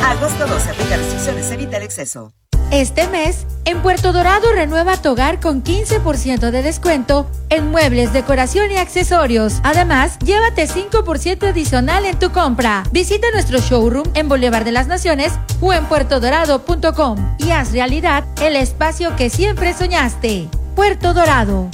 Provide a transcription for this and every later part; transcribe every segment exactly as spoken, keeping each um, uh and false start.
Agosto doce, aplica restricciones, evita el exceso. Este mes, en Puerto Dorado renueva tu hogar con quince por ciento de descuento en muebles, decoración y accesorios. Además, llévate cinco por ciento adicional en tu compra. Visita nuestro showroom en Boulevard de las Naciones o en puerto dorado punto com y haz realidad el espacio que siempre soñaste. Puerto Dorado.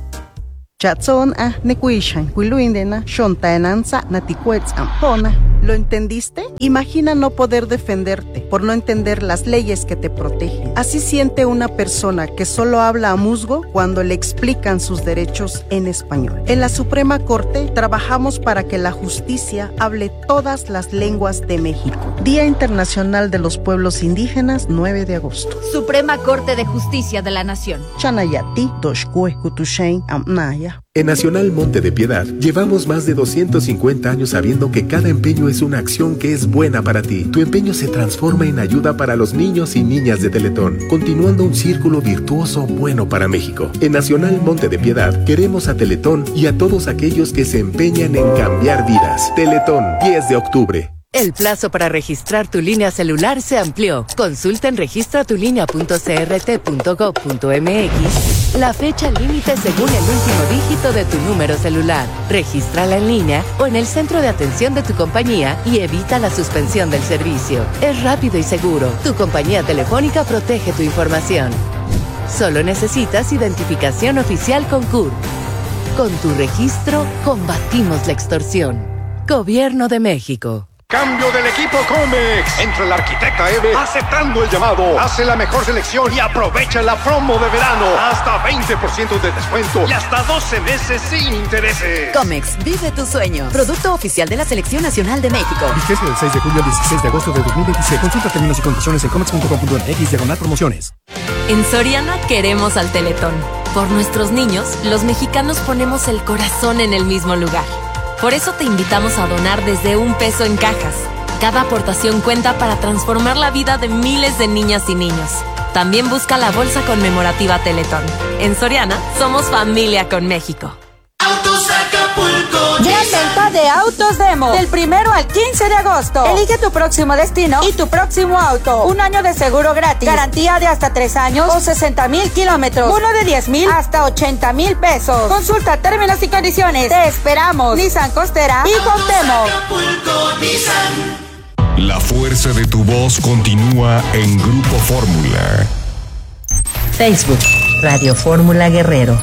Chatson a nekuishan, kuiluindena, shontaenanza, naticuetz ampona. ¿Lo entendiste? Imagina no poder defenderte por no entender las leyes que te protegen. Así siente una persona que solo habla a musgo cuando le explican sus derechos en español. En la Suprema Corte trabajamos para que la justicia hable todas las lenguas de México. Día Internacional de los Pueblos Indígenas, nueve de agosto. Suprema Corte de Justicia de la Nación. Chanayati, Doshkue, Kutushain, Amnaya. En Nacional Monte de Piedad, llevamos más de doscientos cincuenta años sabiendo que cada empeño es una acción que es buena para ti. Tu empeño se transforma en ayuda para los niños y niñas de Teletón, continuando un círculo virtuoso bueno para México. En Nacional Monte de Piedad, queremos a Teletón y a todos aquellos que se empeñan en cambiar vidas. Teletón, diez de octubre. El plazo para registrar tu línea celular se amplió. Consulta en registra tu línea punto c r t punto gov punto m x la fecha límite según el último dígito de tu número celular. Regístrala en línea o en el centro de atención de tu compañía y evita la suspensión del servicio. Es rápido y seguro. Tu compañía telefónica protege tu información. Solo necesitas identificación oficial con C U R. Con tu registro, combatimos la extorsión. Gobierno de México. Cambio del equipo Comex. Entra la arquitecta Eve aceptando el llamado. Hace la mejor selección y aprovecha la promo de verano. Hasta veinte por ciento de descuento y hasta doce meses sin intereses. Comex, vive tu sueño. Producto oficial de la Selección Nacional de México. Vigencia del seis de julio al dieciséis de agosto de dos mil veintiséis. Consulta términos y condiciones en comex punto com punto m x diagonal promociones. En Soriana queremos al Teletón. Por nuestros niños, los mexicanos ponemos el corazón en el mismo lugar. Por eso te invitamos a donar desde un peso en cajas. Cada aportación cuenta para transformar la vida de miles de niñas y niños. También busca la bolsa conmemorativa Teletón. En Soriana, somos familia con México. Autos Acapulco. Gran venta de Autos Demo. Del primero al quince de agosto. Elige tu próximo destino y tu próximo auto. Un año de seguro gratis. Garantía de hasta tres años o sesenta mil kilómetros. Uno de diez mil hasta ochenta mil pesos. Consulta términos y condiciones. Te esperamos. Nissan Costera y Cuauhtémoc. La fuerza de tu voz continúa en Grupo Fórmula. Facebook, Radio Fórmula Guerrero.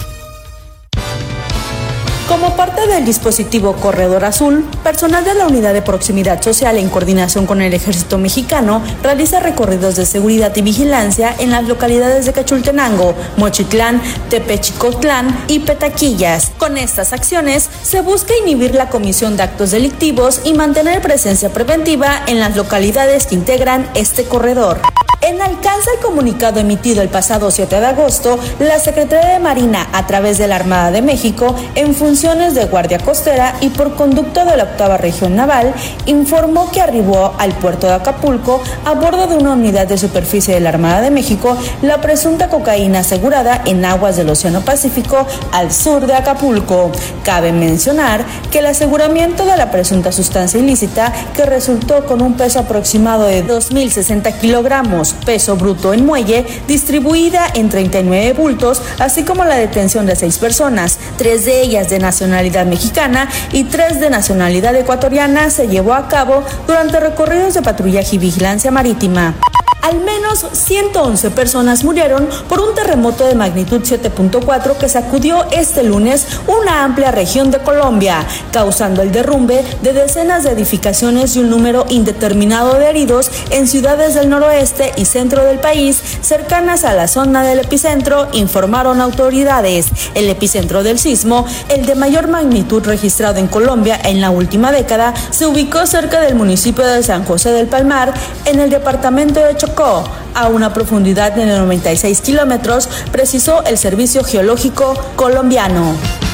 Como parte del dispositivo Corredor Azul, personal de la Unidad de Proximidad Social en coordinación con el Ejército Mexicano realiza recorridos de seguridad y vigilancia en las localidades de Cachultenango, Mochitlán, Tepechicotlán y Petaquillas. Con estas acciones se busca inhibir la comisión de actos delictivos y mantener presencia preventiva en las localidades que integran este corredor. En alcance al comunicado emitido el pasado siete de agosto, la Secretaría de Marina, a través de la Armada de México, en funciones de Guardia Costera y por conducto de la octava Región Naval, informó que arribó al puerto de Acapulco, a bordo de una unidad de superficie de la Armada de México, la presunta cocaína asegurada en aguas del Océano Pacífico al sur de Acapulco. Cabe mencionar que el aseguramiento de la presunta sustancia ilícita, que resultó con un peso aproximado de dos mil sesenta kilogramos, peso bruto en muelle, distribuida en treinta y nueve bultos, así como la detención de seis personas, tres de ellas de nacionalidad mexicana y tres de nacionalidad ecuatoriana, se llevó a cabo durante recorridos de patrullaje y vigilancia marítima. Al menos ciento once personas murieron por un terremoto de magnitud siete punto cuatro que sacudió este lunes una amplia región de Colombia, causando el derrumbe de decenas de edificaciones y un número indeterminado de heridos en ciudades del noroeste y centro del país cercanas a la zona del epicentro, informaron autoridades. El epicentro del sismo, el de mayor magnitud registrado en Colombia en la última década, se ubicó cerca del municipio de San José del Palmar, en el departamento de Chocó, a una profundidad de noventa y seis kilómetros, precisó el Servicio Geológico colombiano.